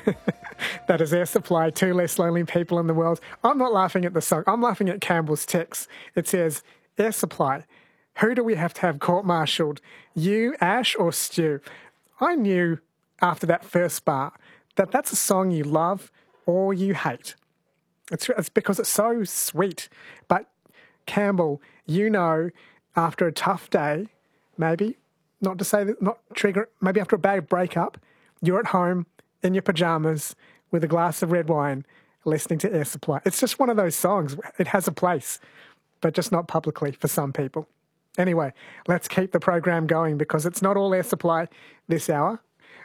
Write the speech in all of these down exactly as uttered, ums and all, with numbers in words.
That is Air Supply, Two Less Lonely People in the World. I'm not laughing at the song. I'm laughing at Campbell's text. It says, Air Supply, who do we have to have court-martialed? You, Ash, or Stu? I knew after that first bar that that's a song you love or you hate. It's, it's because it's so sweet. But Campbell, you know, after a tough day, maybe, not to say that, not trigger, maybe after a bad breakup, you're at home in your pajamas with a glass of red wine listening to Air Supply. It's just one of those songs. It has a place, but just not publicly for some people. Anyway, let's keep the program going because it's not all Air Supply this hour.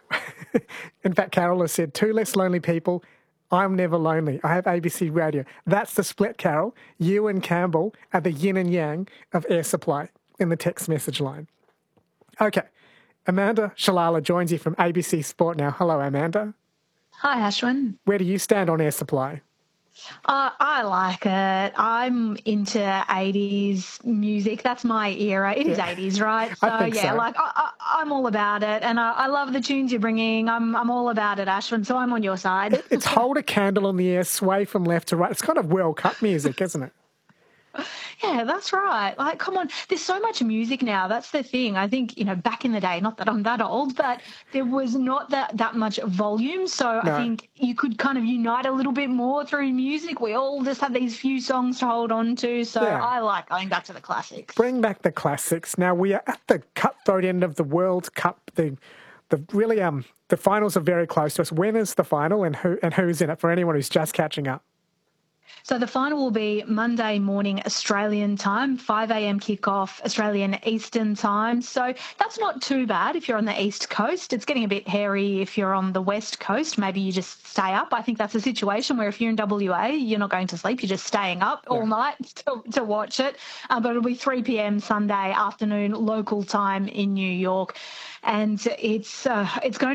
In fact, Carol has said, two less lonely people. I'm never lonely. I have A B C Radio. That's the split, Carol. You and Campbell are the yin and yang of Air Supply in the text message line. Okay. Amanda Shalala joins you from A B C Sport now. Hello, Amanda. Hi, Ashwin. Where do you stand on Air Supply? Uh, I like it. I'm into eighties music. That's my era. It is Yeah. eighties, right? So, I think yeah, so. like I, I, I'm all about it. And I, I love the tunes you're bringing. I'm I'm all about it, Ashwin. So I'm on your side. It's hold a candle in the air, sway from left to right. It's kind of World Cup music, isn't it? Yeah, that's right. Like, come on, there's so much music now. That's the thing. I think, you know, back in the day, not that I'm that old, but there was not that, that much volume. So No. I think you could kind of unite a little bit more through music. We all just have these few songs to hold on to. So Yeah. I like going back to the classics. Bring back the classics. Now, we are at the cutthroat end of the World Cup. The the really um the finals are very close to us. When is the final and who and who's in it for anyone who's just catching up? So the final will be Monday morning Australian time, five a.m. kickoff Australian Eastern time. So that's not too bad if you're on the East Coast. It's getting a bit hairy if you're on the West Coast. Maybe you just stay up. I think that's a situation where if you're in W A, you're not going to sleep. You're just staying up all Yeah. night to, to watch it. Uh, but it'll be three p.m. Sunday afternoon local time in New York. And it's uh, it's going